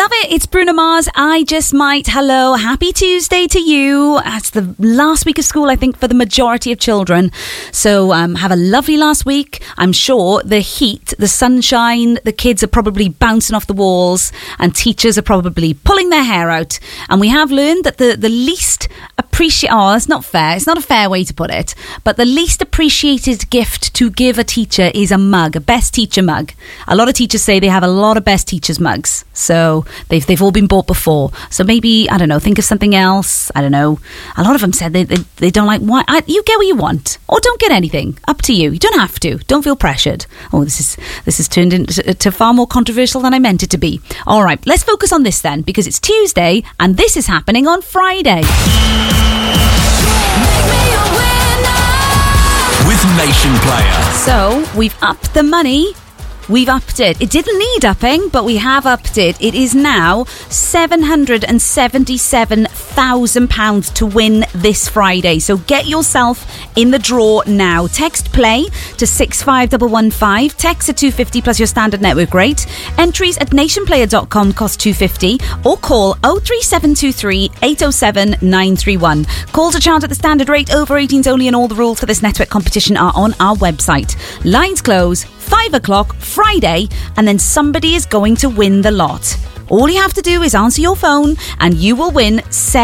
Love it. It's Bruno Mars. I Just Might. Hello. Happy Tuesday to you. It's the last week of school, I think, for the majority of children. So have a lovely last week. I'm sure the heat, the sunshine, the kids are probably bouncing off the walls and teachers are probably pulling their hair out. And we have learned that the least that's not fair. It's not a fair way to put it. But the least appreciated gift to give a teacher is a mug, a best teacher mug. A lot of teachers say they have a lot of best teachers mugs. So they've all been bought before. So maybe, I don't know, think of something else. I don't know. A lot of them said they don't like wine. You get what you want. Or don't get anything. Up to you. You don't have to. Don't feel pressured. Oh, this is turned into far more controversial than I meant it to be. All right, let's focus on this then, because it's Tuesday and this is happening on Friday. With Nation Player. So, we've upped the money. We've upped it. It didn't need upping, but we have upped it. It is now £777,000 to win this Friday. So get yourself in the draw now. Text play to 65115. Text at 250 plus your standard network rate. Entries at nationplayer.com cost £250 or call 03723 807 931. Calls are charged at the standard rate. Over 18s only, and all the rules for this network competition are on our website. Lines close 5 o'clock Friday, and then somebody is going to win the lot. All you have to do is answer your phone and you will win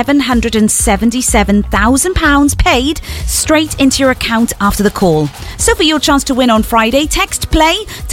£777,000 paid straight into your account after the call. So for your chance to win on Friday, text play to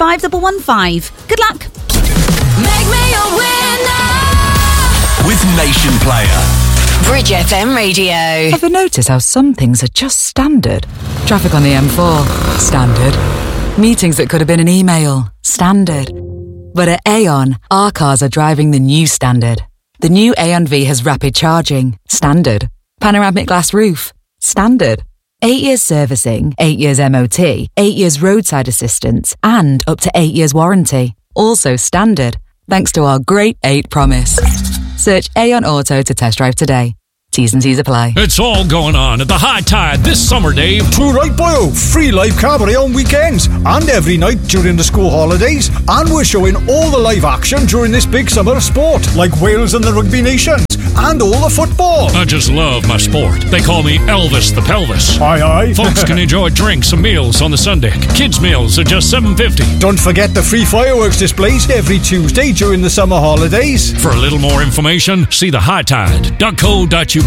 65115. Good luck. Make me a winner with Nation Player. Bridge FM Radio. Ever notice how some things are just standard? Traffic on the M4, standard. Meetings that could have been an email, standard. But at Aon, our cars are driving the new standard. The new Aon V has rapid charging, standard. Panoramic glass roof, standard. 8 years servicing, 8 years MOT, 8 years roadside assistance, and up to 8 years warranty. Also standard, thanks to our Great 8 promise. Search Aon Auto to test drive today. T's and C's apply. It's all going on at the High Tide this summer, Dave. True right, boyo. Free live cabaret on weekends and every night during the school holidays. And we're showing all the live action during this big summer of sport, like Wales and the Rugby Nations and all the football. I just love my sport. They call me Elvis the Pelvis. Aye, aye. Folks can enjoy drinks and meals on the Sunday. Kids' meals are just $7.50. Don't forget the free fireworks displays every Tuesday during the summer holidays. For a little more information, see thehightide.co.uk.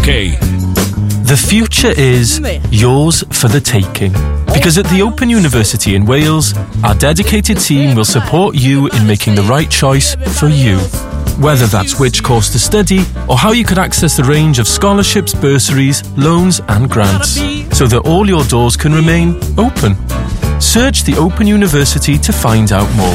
The future is yours for the taking. Because at the Open University in Wales, our dedicated team will support you in making the right choice for you. Whether that's which course to study or how you could access the range of scholarships, bursaries, loans and grants, so that all your doors can remain open. Search the Open University to find out more.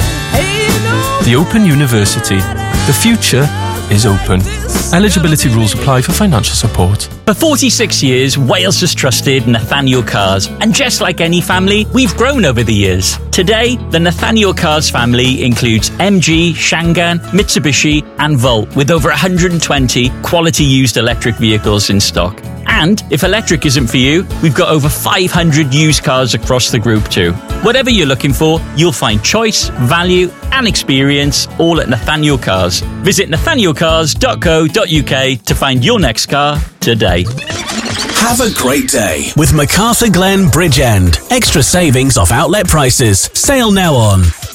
The Open University. The future is open. Eligibility rules apply for financial support. For 46 years, Wales has trusted Nathaniel Cars. And just like any family, we've grown over the years. Today, the Nathaniel Cars family includes MG, Shangan, Mitsubishi and Volt, with over 120 quality used electric vehicles in stock. And if electric isn't for you, we've got over 500 used cars across the group too. Whatever you're looking for, you'll find choice, value and experience all at Nathaniel Cars. Visit nathanielcars.co.uk to find your next car today. Have a great day with MacArthur Glen Bridgend. Extra savings off outlet prices. Sale now on